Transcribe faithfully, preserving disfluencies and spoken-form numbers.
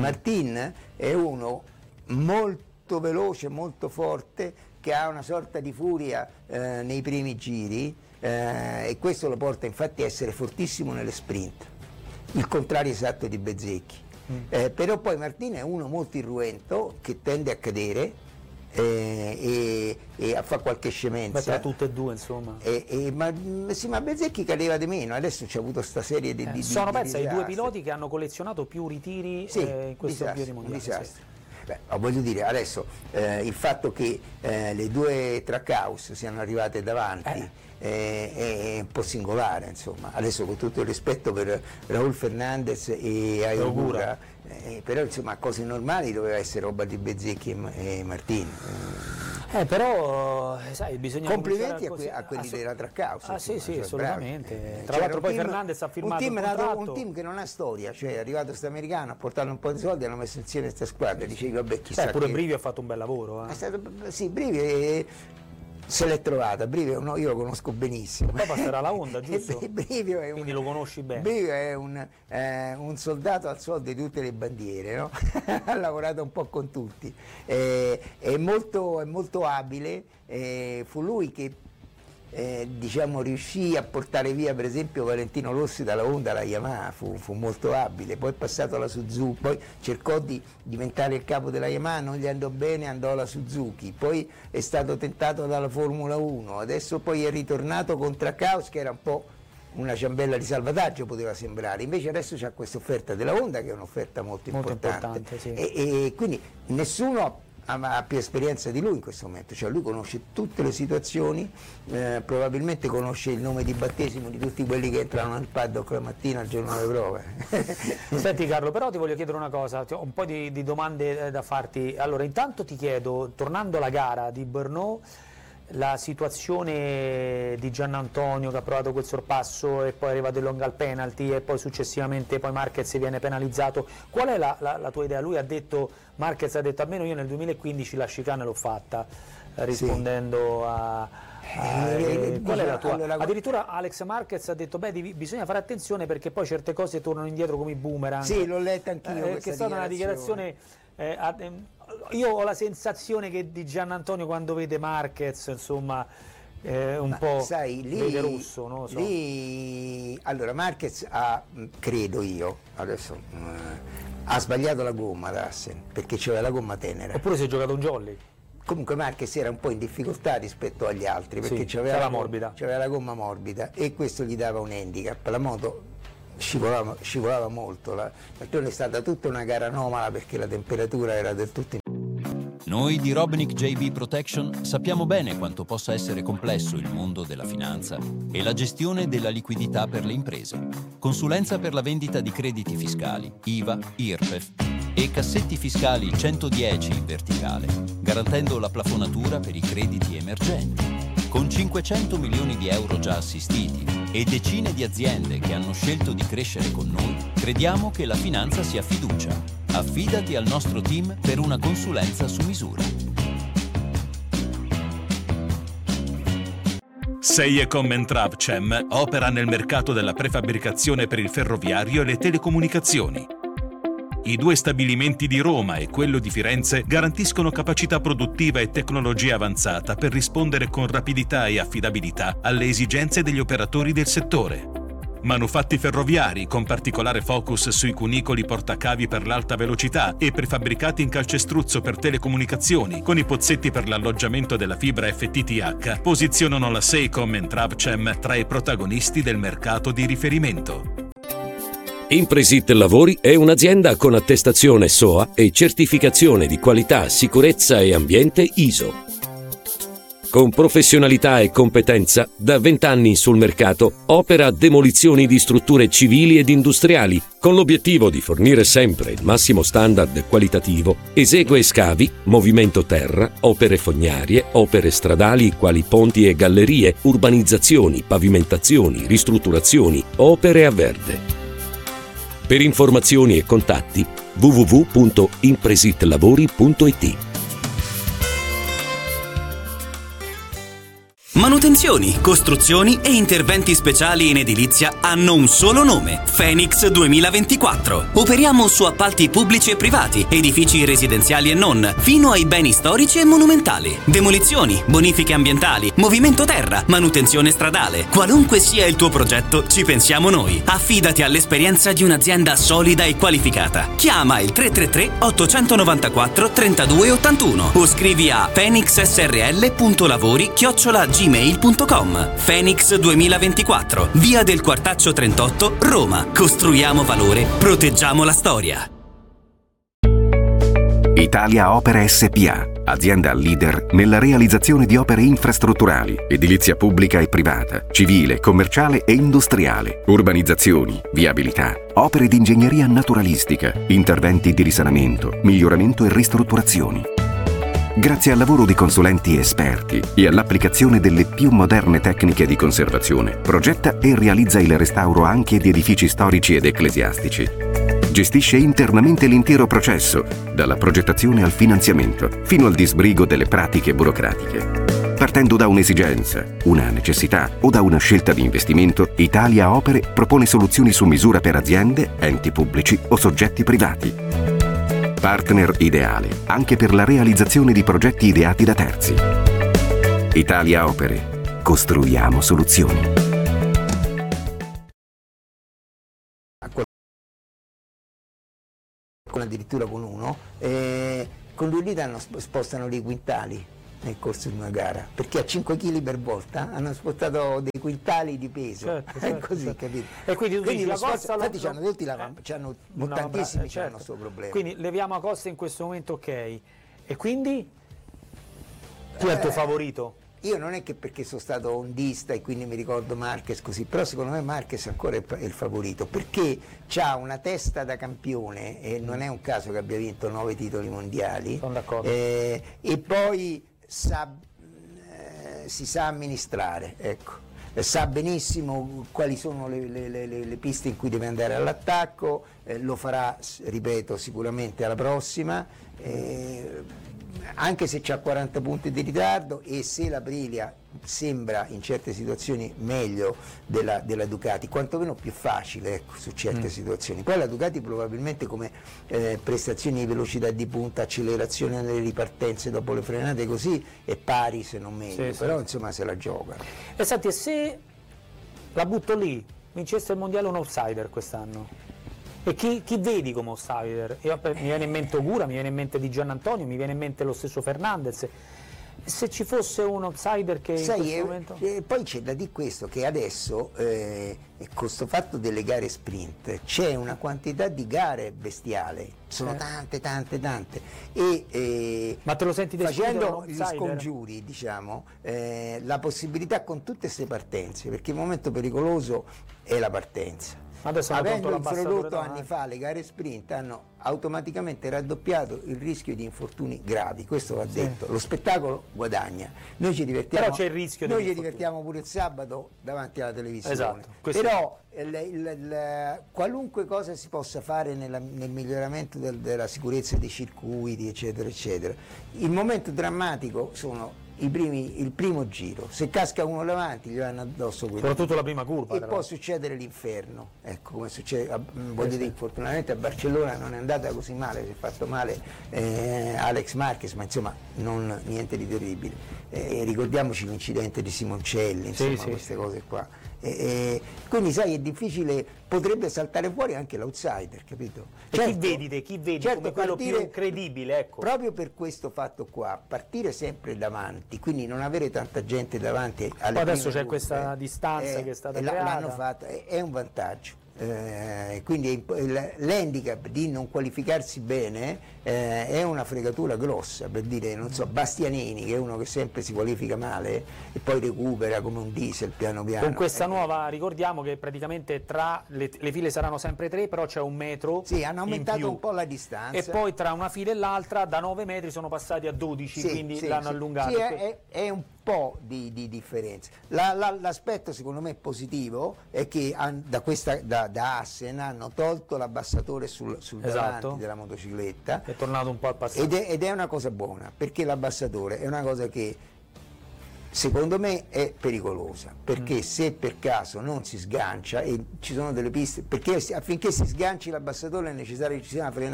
Martin è uno molto veloce, molto forte, che ha una sorta di furia eh, nei primi giri eh, e questo lo porta infatti a essere fortissimo nelle sprint, il contrario esatto di Bezzecchi. Mm. Eh, però poi Martin è uno molto irruento che tende a cadere eh, e, e a fare qualche scemenza. Beh, tra tutte e due insomma. E, e, ma, sì, ma Bezzecchi cadeva di meno, adesso c'è avuto sta serie di, eh, di sono di, pensa di ai due piloti che hanno collezionato più ritiri sì, eh, in questo disastro, giro mondiale. Un disastro. Sì. Beh, voglio dire, adesso eh, il fatto che eh, le due Trackhouse siano arrivate davanti eh. eh, è un po' singolare, insomma. Adesso con tutto il rispetto per Raúl Fernandez e Ayogura, eh, però insomma a cose normali doveva essere roba di Bezzecchi e, e Martin. Eh, però sai, bisogna complimenti a, que a quelli della Trackhouse. Ah sì, sì, assolutamente. Bravi. Tra l'altro poi team, Fernandez ha firmato un team, un contratto. Un team che non ha storia, cioè è arrivato questo americano, ha portato un po' di soldi, hanno messo insieme questa squadra, dicevi vabbè chissà. Beh, pure che... Brivio ha fatto un bel lavoro. Eh. È stato, sì, Brivio è... se l'è trovata, Brivio no, io lo conosco benissimo. Poi passerà la Honda, giusto? Brivio è Quindi un, lo conosci bene. Brivio è un, eh, un soldato al soldo di tutte le bandiere, no? Ha lavorato un po' con tutti, eh, è, molto, è molto abile, eh, fu lui che eh, diciamo, riuscì a portare via per esempio Valentino Rossi dalla Honda alla Yamaha, fu, fu molto abile, poi è passato alla Suzuki, poi cercò di diventare il capo della Yamaha, non gli andò bene, andò alla Suzuki, poi è stato tentato dalla Formula uno, adesso poi è ritornato con Trackhouse che era un po' una ciambella di salvataggio poteva sembrare, invece adesso c'è questa offerta della Honda che è un'offerta molto, molto importante, importante sì. e, e quindi nessuno ha più esperienza di lui in questo momento, cioè lui conosce tutte le situazioni, eh, probabilmente conosce il nome di battesimo di tutti quelli che entrano nel paddock la mattina al giorno delle prove. Senti Carlo, però ti voglio chiedere una cosa, ho un po' di, di domande da farti. Allora intanto ti chiedo, tornando alla gara di Brno, la situazione di Giannantonio che ha provato quel sorpasso e poi arriva del long al penalty e poi successivamente poi Marquez viene penalizzato, qual è la, la, la tua idea? Lui ha detto, Marquez ha detto almeno io nel duemilaquindici la chicane l'ho fatta, rispondendo sì. a, a eh, qual è la tua? Allora, addirittura Alex Marquez ha detto beh devi, bisogna fare attenzione perché poi certe cose tornano indietro come i boomerang. Sì, l'ho letta anch'io, eh, che è stata una dichiarazione eh, a, eh, io ho la sensazione che di Giannantonio quando vede Marquez insomma eh, un Ma po' sai, lì, vede russo, non lo so. Lì, allora Marquez ha, credo io, adesso eh, ha sbagliato la gomma ad Assen perché c'era la gomma tenera. Oppure si è giocato un jolly. Comunque Marquez era un po' in difficoltà rispetto agli altri perché sì, c'aveva la, morbida. c'aveva la gomma morbida e questo gli dava un handicap. La moto scivolava, scivolava molto, la, è stata tutta una gara anomala perché la temperatura era del tutto. Noi di Robnick J B Protection sappiamo bene quanto possa essere complesso il mondo della finanza e la gestione della liquidità per le imprese. Consulenza per la vendita di crediti fiscali, I V A, I R P E F e cassetti fiscali centodieci in verticale, garantendo la plafonatura per i crediti emergenti. Con cinquecento milioni di euro già assistiti e decine di aziende che hanno scelto di crescere con noi, crediamo che la finanza sia fiducia. Affidati al nostro team per una consulenza su misura. Seiecom and Travcem opera nel mercato della prefabbricazione per il ferroviario e le telecomunicazioni. I due stabilimenti di Roma e quello di Firenze garantiscono capacità produttiva e tecnologia avanzata per rispondere con rapidità e affidabilità alle esigenze degli operatori del settore. Manufatti ferroviari con particolare focus sui cunicoli portacavi per l'alta velocità e prefabbricati in calcestruzzo per telecomunicazioni con i pozzetti per l'alloggiamento della fibra F T T H posizionano la Seiecom and Travcem tra i protagonisti del mercato di riferimento. Impresit Lavori è un'azienda con attestazione S O A e certificazione di qualità, sicurezza e ambiente I S O. Con professionalità e competenza, da vent'anni sul mercato, opera demolizioni di strutture civili ed industriali, con l'obiettivo di fornire sempre il massimo standard qualitativo, esegue scavi, movimento terra, opere fognarie, opere stradali quali ponti e gallerie, urbanizzazioni, pavimentazioni, ristrutturazioni, opere a verde. Per informazioni e contatti w w w punto impresitlavori punto it. Manutenzioni, costruzioni e interventi speciali in edilizia hanno un solo nome: Phoenix duemilaventiquattro. Operiamo su appalti pubblici e privati, edifici residenziali e non, fino ai beni storici e monumentali. Demolizioni, bonifiche ambientali, movimento terra, manutenzione stradale. Qualunque sia il tuo progetto, ci pensiamo noi. Affidati all'esperienza di un'azienda solida e qualificata. Chiama il tre tre tre otto nove quattro tre due otto uno o scrivi a phoenix s r l punto lavori chiocciola gmail punto com. Phoenix duemilaventiquattro, via del Quartaccio trentotto, Roma. Costruiamo valore, proteggiamo la storia. Italia Opere S P A, azienda leader nella realizzazione di opere infrastrutturali, edilizia pubblica e privata, civile, commerciale e industriale, urbanizzazioni, viabilità, opere di ingegneria naturalistica, interventi di risanamento, miglioramento e ristrutturazioni. Grazie al lavoro di consulenti esperti e all'applicazione delle più moderne tecniche di conservazione, progetta e realizza il restauro anche di edifici storici ed ecclesiastici. Gestisce internamente l'intero processo, dalla progettazione al finanziamento, fino al disbrigo delle pratiche burocratiche. Partendo da un'esigenza, una necessità o da una scelta di investimento, Italia Opere propone soluzioni su misura per aziende, enti pubblici o soggetti privati. Partner ideale anche per la realizzazione di progetti ideati da terzi. Italia Opere. Costruiamo soluzioni. Addirittura con uno, eh, con due litri hanno, spostano dei quintali nel corso di una gara, perché a cinque chili per volta hanno spostato dei quintali di peso, certo, è certo, così, certo. capito? E quindi tu quindi dici, la la cosa, costa infatti lo- c'hanno tutti la, eh, c'hanno, una- tantissimi eh, c'hanno certo. questo problema. Quindi leviamo a costa in questo momento, ok. E quindi tu è il tuo Eh, favorito? Io non è che perché sono stato ondista e quindi mi ricordo Marquez così, però secondo me Marquez ancora è è il favorito, perché ha una testa da campione e non è un caso che abbia vinto nove titoli mondiali. Sono d'accordo. Eh, e poi sa, eh, si sa amministrare, ecco. Eh, sa benissimo quali sono le, le- le- le piste in cui deve andare all'attacco, eh, lo farà, s- ripeto, sicuramente alla prossima. eh, anche se c'ha quaranta punti di ritardo, e se la Aprilia sembra in certe situazioni meglio della, della Ducati, quantomeno più facile, ecco, su certe Mm. situazioni. Poi la Ducati probabilmente come eh, prestazioni di velocità di punta, accelerazione nelle ripartenze dopo le frenate così è pari se non meglio, Sì, però sì. insomma se la giocano. E senti, e se la butto lì, vincesse il mondiale un outsider quest'anno? E chi, chi vedi come outsider? Io, mi viene in mente Ogura, mi viene in mente Di Giannantonio, mi viene in mente lo stesso Fernandez. Se ci fosse un outsider che in Sai, questo eh, momento... eh, poi c'è da dire questo, che adesso eh, con questo fatto delle gare sprint c'è una quantità di gare bestiale, sono Eh. tante tante tante, e eh, Ma te lo senti descritto facendo da un gli outsider? scongiuri, diciamo, eh, la possibilità con tutte queste partenze, perché il momento pericoloso è la partenza. Adesso hanno Avendo tolto l'abbassatore introdotto davanti. anni fa le gare sprint, hanno automaticamente raddoppiato il rischio di infortuni gravi, questo va detto. Lo spettacolo guadagna, noi ci divertiamo, Però c'è il rischio di noi ci infortuni. divertiamo pure il sabato davanti alla televisione. Esatto, questo Però il, il- il- qualunque cosa si possa fare nella- nel miglioramento del- della sicurezza dei circuiti, eccetera eccetera, il momento drammatico sono i primi, il primo giro, se casca uno davanti gli vanno addosso quelli. Soprattutto la prima curva. E tra può l'altro. succedere l'inferno, ecco, come succede, a- mh, voglio sì. dire, fortunatamente a Barcellona non è andata così male, si è fatto male eh, Alex Marquez, ma insomma non, niente di terribile. Eh, ricordiamoci l'incidente di Simoncelli, insomma, sì, queste cose qua. E, e, quindi sai, è difficile, potrebbe saltare fuori anche l'outsider, capito? E chi vedi te? Chi vedi certo, come quello partire- più credibile, ecco. Proprio per questo fatto qua, partire sempre davanti, quindi non avere tanta gente davanti alle Poi adesso prime c'è curve, questa distanza eh, che è stata e la- creata. l'hanno fatto, è, è un vantaggio. Eh, quindi è imp- il- l'handicap di non qualificarsi bene eh, è una fregatura grossa, per dire, non so, Bastianini, che è uno che sempre si qualifica male e poi recupera come un diesel piano piano. Con questa Eh, nuova, ricordiamo che praticamente tra le, le file saranno sempre tre, però c'è un metro Sì, hanno in aumentato più. un po' la distanza. E poi tra una fila e l'altra da nove metri sono passati a dodici, Sì, quindi sì, l'hanno sì. allungato. Sì, è, è- è un po' di, di differenza. La- la- l'aspetto secondo me positivo è che han- da, questa, da, da Assen hanno tolto l'abbassatore sul, sul Esatto. davanti della motocicletta, È tornato un po' al passato. ed è, ed è una cosa buona, perché l'abbassatore è una cosa che secondo me è pericolosa, perché se per caso non si sgancia, e ci sono delle piste, perché affinché si sganci l'abbassatore è necessario che ci sia una frenata